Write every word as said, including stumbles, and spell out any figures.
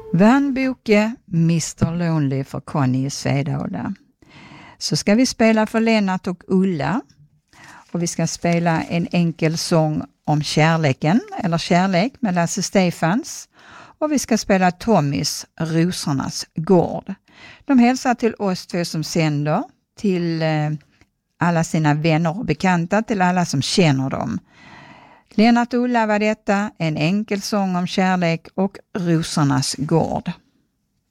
Vann Boke mister Lonely för Conny i Svedala. Så ska vi spela för Lennart och Ulla. Och vi ska spela en enkel sång om kärleken, eller kärlek med Lasse Stefans. Och vi ska spela Tommys Rosornas gård. De hälsar till oss två som sänder, till eh, alla sina vänner och bekanta, till alla som känner dem. Lennart och Ulla var detta, en enkel sång om kärlek och Rosornas gård.